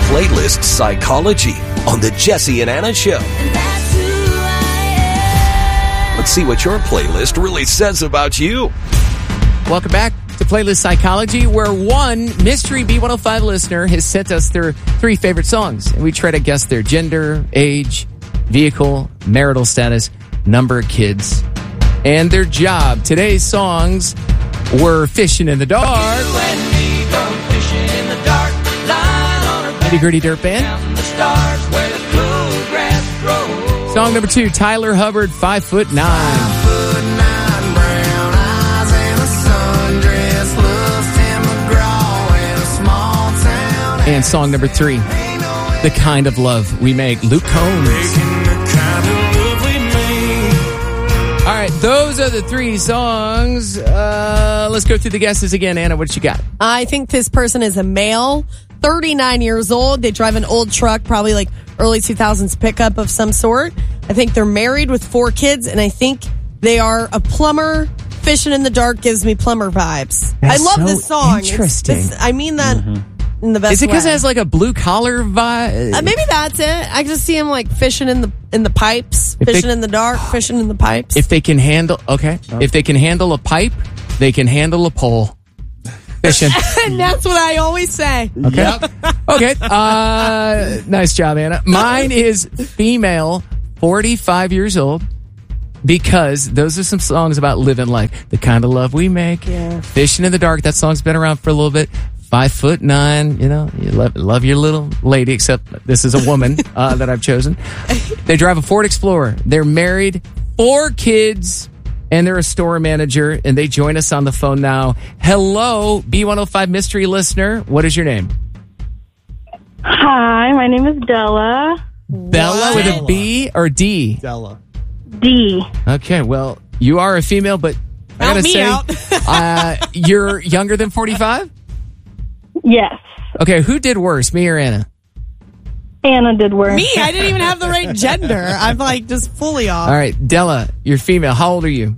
Playlist Psychology on the Jesse and Anna Show. Let's see what your playlist really says about you. Welcome back to Playlist Psychology, where one mystery B105 listener has sent us their 3 favorite songs. And we try to guess their gender, age, vehicle, marital status, number of kids, and their job. Today's songs were Fishing in the Dark, Nitty Gritty Dirt Band. Song number 2, Tyler Hubbard, 5'9". And song number 3, The Kind of Love We Make, Luke Combs. All right, those are the 3 songs. Let's go through the guesses again. Anna, what you got? I think this person is a male, 39 years old. They drive an old truck, probably like early 2000s pickup of some sort. I think they're married with 4 kids, and I think they are a plumber. Fishing in the Dark gives me plumber vibes. That's I love so this song. Interesting. I mean that in the best way. Is it because it has like a blue collar vibe? Maybe that's it. I just see him like fishing in the pipes, fishing in the dark, fishing in the pipes. If they can handle, if they can handle a pipe, they can handle a pole. Fishing. And that's what I always say. Okay. Yep. Okay. Nice job, Anna. Mine is female, 45 years old, because those are some songs about living life. The Kind of Love We Make. Yeah. Fishing in the Dark. That song's been around for a little bit. 5'9", you know, you love your little lady, except this is a woman that I've chosen. They drive a Ford Explorer. They're married, 4 kids, and they're a store manager, and they join us on the phone now. Hello, B105 mystery listener. What is your name? Hi, my name is Della. Bella with a B or D? Della. D. Okay, well, you are a female, but I gotta say, you're younger than 45? Yes. Okay, who did worse, me or Anna? Anna did worse. Me? I didn't even have the right gender. I'm like just fully off. All right, Della, you're female. How old are you?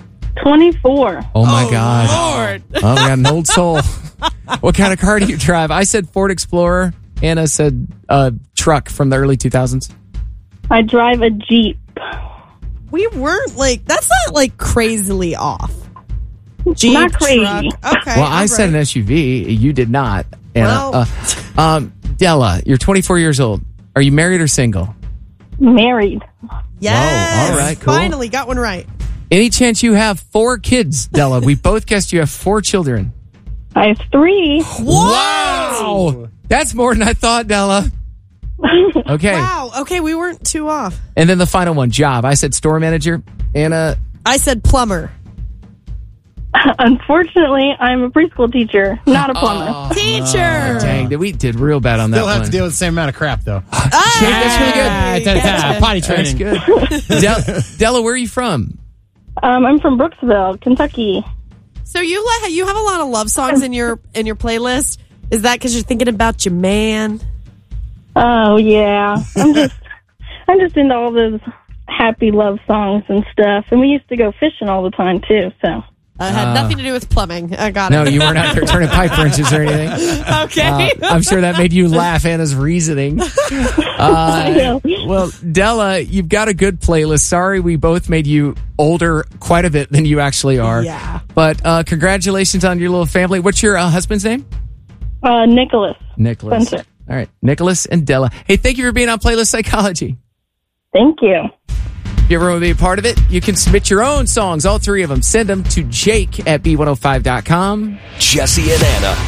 24. Oh, my God. Lord. Oh, we got an old soul. What kind of car do you drive? I said Ford Explorer. Anna said truck from the early 2000s. I drive a Jeep. We weren't like, that's not like crazily off. Jeep, Not crazy. truck. Okay. Well, I said an SUV. You did not, Anna. Well. Della, you're 24 years old. Are you married or single? Married. Yes. Whoa, all right, cool. Finally got one right. Any chance you have 4 kids, Della? We both guessed you have 4 children. I have 3. Wow! That's more than I thought, Della. Okay. Wow. Okay, we weren't too off. And then the final one, job. I said store manager. Anna. I said plumber. Unfortunately, I'm a preschool teacher, not a plumber. Oh, Teacher. Dang, we did real bad on that Still one. have to deal with the same amount of crap, though. That's really good. Potty That's training. good. Della, where are you from? I'm from Brooksville, Kentucky. So you have a lot of love songs in your playlist. Is that because you're thinking about your man? Oh yeah, I'm just into all those happy love songs and stuff. And we used to go fishing all the time too. So Had nothing to do with plumbing. I got it. No, you weren't out there turning pipe wrenches or anything. Okay. I'm sure that made you laugh, Anna's reasoning. Well, Della, you've got a good playlist. Sorry we both made you older quite a bit than you actually are. Yeah. But congratulations on your little family. What's your husband's name? Nicholas. Spencer. All right, Nicholas and Della. Hey, thank you for being on Playlist Psychology. Thank you. If you ever want to be a part of it, you can submit your own songs, all 3 of them. Send them to jake@b105.com. Jesse and Anna.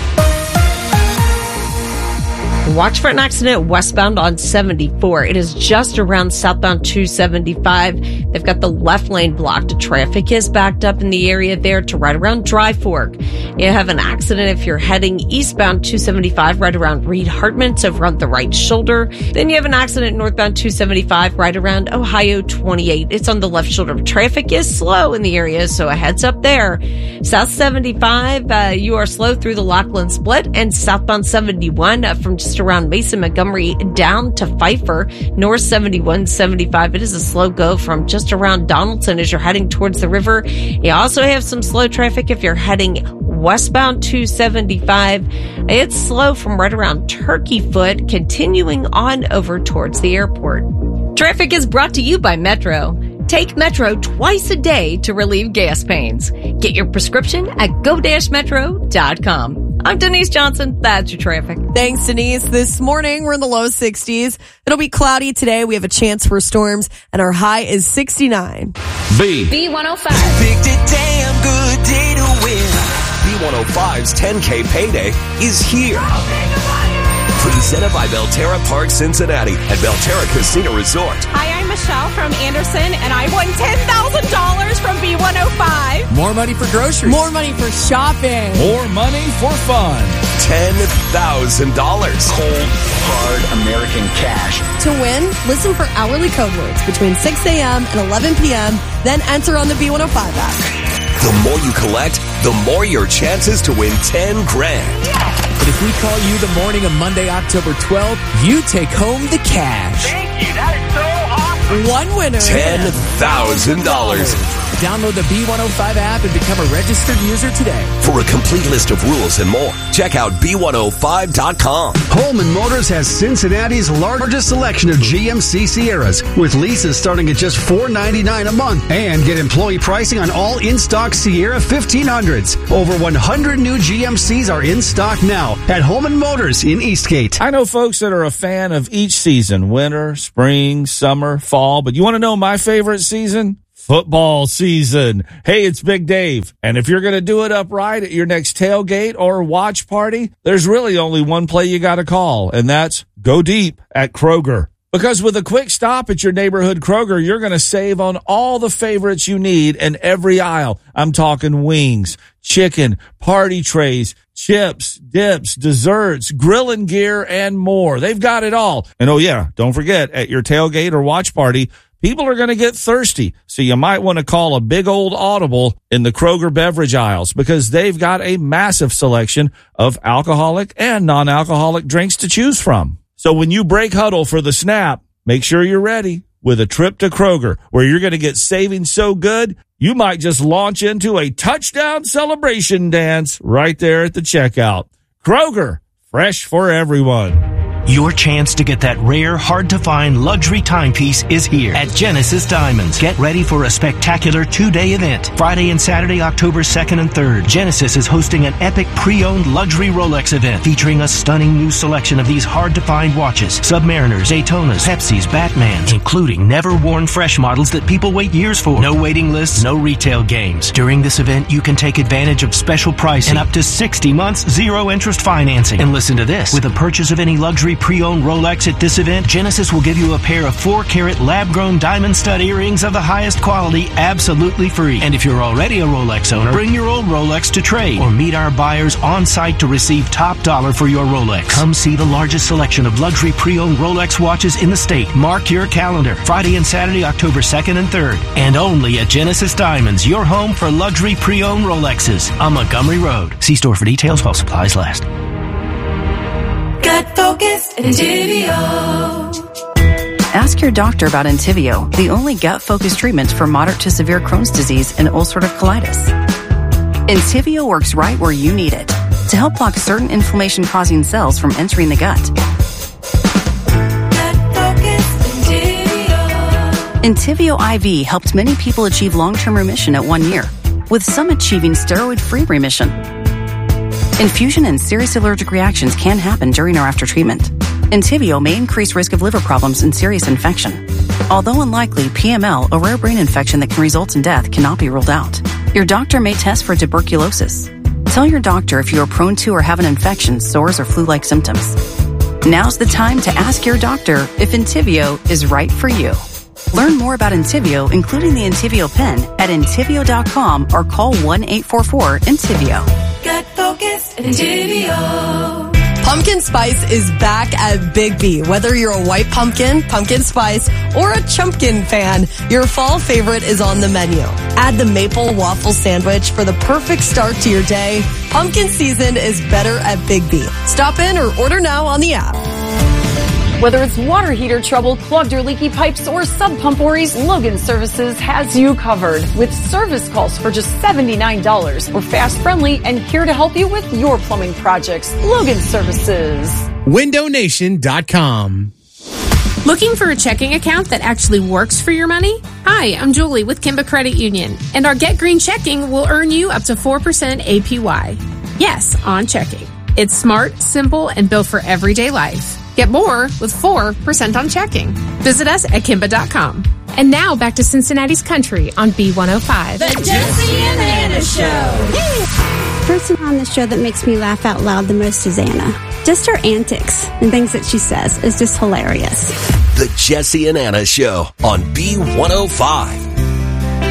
Watch for an accident westbound on 74. It is just around southbound 275. They've got the left lane blocked. Traffic is backed up in the area there to right around Dry Fork. You have an accident if you're heading eastbound 275 right around Reed Hartman. It's over on the right shoulder. Then you have an accident northbound 275 right around Ohio 28. It's on the left shoulder. Traffic is slow in the area, so a heads up there. South 75, you are slow through the Lachlan Split, and southbound 71 from just around Mason Montgomery down to Pfeiffer. North 71, 75. It is a slow go from just around Donaldson as you're heading towards the river. You also have some slow traffic if you're heading westbound 275. It's slow from right around Turkey Foot, continuing on over towards the airport. Traffic is brought to you by Metro. Take Metro twice a day to relieve gas pains. Get your prescription at go-metro.com. I'm Denise Johnson. That's your traffic. Thanks, Denise. This morning, we're in the low 60s. It'll be cloudy today. We have a chance for storms, and our high is 69. B105. Picked a damn good day to win. B105's 10K payday is here. Presented by Belterra Park Cincinnati and Belterra Casino Resort. Hi, I'm Michelle from Anderson, and I won $10,000 from B105. More money for groceries. More money for shopping. More money for fun. $10,000. Cold, hard American cash. To win, listen for hourly code words between 6 a.m. and 11 p.m., then enter on the B105 app. The more you collect, the more your chances to win 10 grand. But if we call you the morning of Monday, October 12th, you take home the cash. Thank you. That is so awesome. One winner. $10,000. Download the B105 app and become a registered user today. For a complete list of rules and more, check out B105.com. Holman Motors has Cincinnati's largest selection of GMC Sierras, with leases starting at just $499 a month, and get employee pricing on all in-stock Sierra 1500s. Over 100 new GMCs are in stock now at Holman Motors in Eastgate. I know folks that are a fan of each season, winter, spring, summer, fall, but you want to know my favorite season? Football season. Hey, it's Big Dave. And if you're going to do it upright at your next tailgate or watch party, there's really only one play you got to call, and that's go deep at Kroger. Because with a quick stop at your neighborhood Kroger, you're going to save on all the favorites you need in every aisle. I'm talking wings, chicken, party trays, chips, dips, desserts, grilling gear, and more. They've got it all. And oh yeah, don't forget, at your tailgate or watch party, people are going to get thirsty, so you might want to call a big old audible in the Kroger beverage aisles, because they've got a massive selection of alcoholic and non-alcoholic drinks to choose from. So when you break huddle for the snap, make sure you're ready with a trip to Kroger, where you're going to get savings so good, you might just launch into a touchdown celebration dance right there at the checkout. Kroger, fresh for everyone. Your chance to get that rare, hard-to-find luxury timepiece is here at Genesis Diamonds. Get ready for a spectacular two-day event. Friday and Saturday, October 2nd and 3rd. Genesis is hosting an epic pre-owned luxury Rolex event featuring a stunning new selection of these hard-to-find watches. Submariners, Daytonas, Pepsis, Batmans, including never-worn fresh models that people wait years for. No waiting lists, no retail games. During this event, you can take advantage of special pricing and up to 60 months zero-interest financing. And listen to this. With a purchase of any luxury pre-owned Rolex at this event, Genesis will give you a pair of 4-carat lab-grown diamond stud earrings of the highest quality absolutely free. And if you're already a Rolex owner, bring your old Rolex to trade or meet our buyers on site to receive top dollar for your Rolex. Come see the largest selection of luxury pre-owned Rolex watches in the state. Mark your calendar. Friday and Saturday, October 2nd and 3rd. And only at Genesis Diamonds, your home for luxury pre-owned Rolexes on Montgomery Road. See store for details while supplies last. Get focused, Entyvio. Ask your doctor about Entyvio, the only gut-focused treatment for moderate to severe Crohn's disease and ulcerative colitis. Entyvio works right where you need it to help block certain inflammation-causing cells from entering the gut. Entyvio IV helped many people achieve long-term remission at 1 year, with some achieving steroid-free remission. Infusion and serious allergic reactions can happen during or after treatment. Entyvio may increase risk of liver problems and serious infection. Although unlikely, PML, a rare brain infection that can result in death, cannot be ruled out. Your doctor may test for tuberculosis. Tell your doctor if you are prone to or have an infection, sores, or flu-like symptoms. Now's the time to ask your doctor if Entyvio is right for you. Learn more about Entyvio, including the Entyvio pen, at Entyvio.com or call 1-844-ENTYVIO. Get focused, Entyvio. Pumpkin spice is back at Big B. Whether you're a white pumpkin, pumpkin spice, or a chumpkin fan, your fall favorite is on the menu. Add the maple waffle sandwich for the perfect start to your day. Pumpkin season is better at Big B. Stop in or order now on the app. Whether it's water heater trouble, clogged or leaky pipes, or sub pump worries, Logan Services has you covered with service calls for just $79. We're fast, friendly, and here to help you with your plumbing projects. Logan Services. WindowNation.com. Looking for a checking account that actually works for your money? Hi, I'm Julie with Kimba Credit Union, and our Get Green checking will earn you up to 4% APY. Yes, on checking. It's smart, simple, and built for everyday life. Get more with 4% on checking. Visit us at Kimba.com. And now back to Cincinnati's Country on B105. The Jesse and Anna Show. The person on the show that makes me laugh out loud the most is Anna. Just her antics and things that she says is just hilarious. The Jesse and Anna Show on B105.